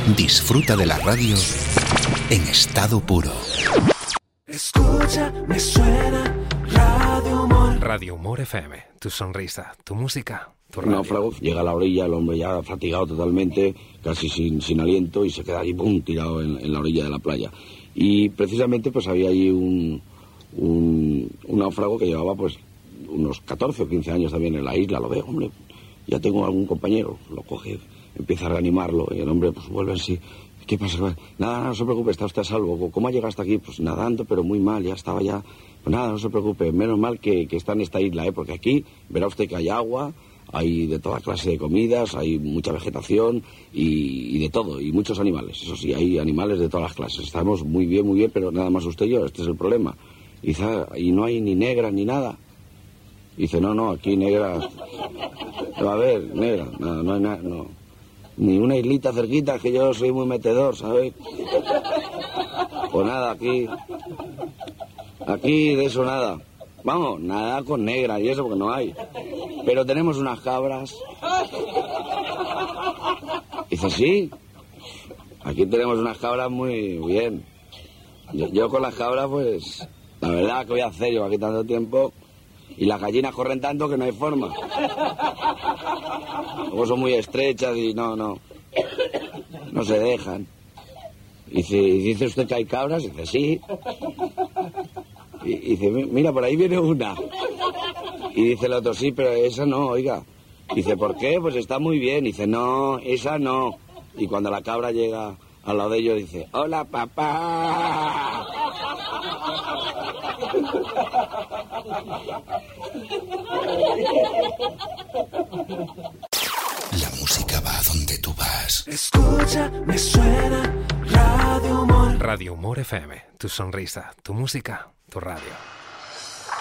Disfruta de la radio en estado puro. Escucha, me suena Radio Humor. Radio Humor FM, tu sonrisa, tu música, tu radio. Un náufrago llega a la orilla, el hombre ya fatigado totalmente, casi sin aliento, y se queda ahí, ¡pum!, tirado en la orilla de la playa. Y precisamente pues había ahí un náufrago que llevaba pues unos 14 o 15 años también en la isla. Lo ve, hombre, ya tengo algún compañero, lo coge, empieza a reanimarlo, y el hombre pues vuelve así. ¿Qué pasa? Nada, no se preocupe, está usted a salvo. ¿Cómo ha llegado hasta aquí? Pues nadando, pero muy mal, ya estaba ya. Pues nada, no se preocupe, menos mal que está en esta isla, porque aquí verá usted que hay agua, hay de toda clase de comidas, hay mucha vegetación y de todo, y muchos animales. Eso sí, hay animales de todas las clases. Estamos muy bien, pero nada más usted y yo, este es el problema. Y dice, y no hay ni negra ni nada. Y dice, no, aquí negra. Va a ver, negra, no hay nada, no. Ni una islita cerquita, que yo soy muy metedor, ¿sabes? Pues nada, aquí de eso nada. Vamos, nada con negra y eso, porque no hay. Pero tenemos unas cabras. Dice, sí, aquí tenemos unas cabras muy bien. Yo con las cabras, pues, la verdad que voy a hacer yo aquí tanto tiempo. Y las gallinas corren tanto que no hay forma. Luego son muy estrechas y no se dejan. Y dice usted que hay cabras, y dice, sí. Y dice, mira, por ahí viene una. Y dice el otro, sí, pero esa no, oiga. Dice, ¿por qué? Pues está muy bien. Y dice, no, esa no. Y cuando la cabra llega al lado de ellos, dice, hola, papá. La música va a donde tú vas. Escucha, me suena Radio Humor. Radio Humor FM, tu sonrisa, tu música, tu radio.